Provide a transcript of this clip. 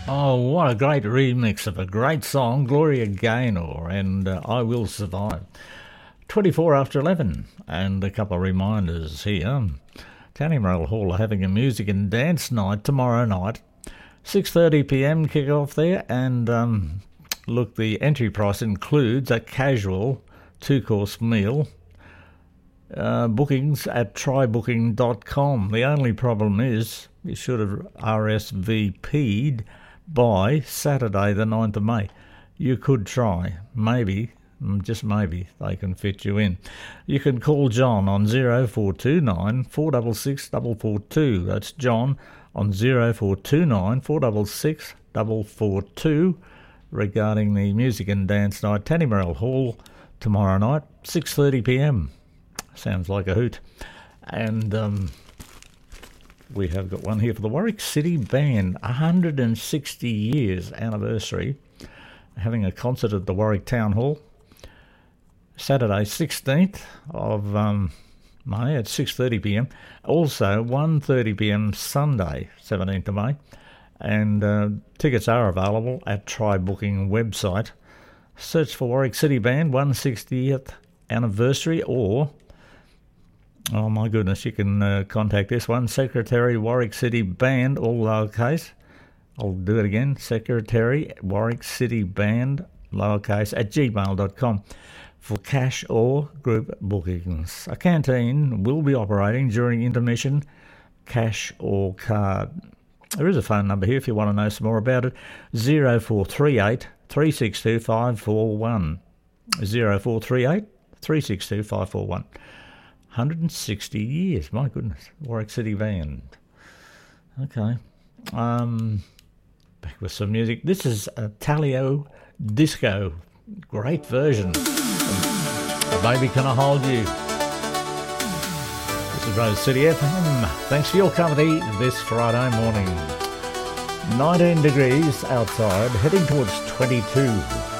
Oh, what a great remix of a great song, Gloria Gaynor and I Will Survive. 24 after 11, and a couple of reminders here. Tanimurel Hall are having a music and dance night tomorrow night, 6:30pm kick-off there, and look, the entry price includes a casual two-course meal. Bookings at trybooking.com. The only problem is you should have RSVP'd by Saturday the 9th of May. You could try. Maybe, just maybe, they can fit you in. You can call John on 0429 466 442. That's John on 0429 466 442 regarding the music and dance night, Tanimurel Hall, tomorrow night, 6:30pm. Sounds like a hoot. And we have got one here for the Warwick City Band, 160 years anniversary, having a concert at the Warwick Town Hall, Saturday 16th of May at 6:30pm. Also 1:30pm Sunday 17th of May. And tickets are available at TryBooking website. Search for Warwick City Band 160th anniversary, or oh my goodness, you can contact this one, Secretary Warwick City Band, all lowercase. I'll do it again, Secretary Warwick City Band, lowercase, at gmail.com for cash or group bookings. A canteen will be operating during intermission, cash or card. There is a phone number here if you want to know some more about it, 0438 362 541. 0438 362 541. 160 years, my goodness. Warwick City Band. Okay. Back with some music. This is a Talio Disco. Great version. Baby, Can I Hold You? This is Rose City FM. Thanks for your company this Friday morning. 19 degrees outside, heading towards 22.